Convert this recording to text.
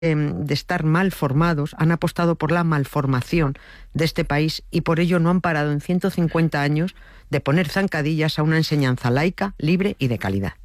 de estar mal formados, han apostado por la malformación de este país y por ello no han parado en 150 años de poner zancadillas a una enseñanza laica, libre y de calidad.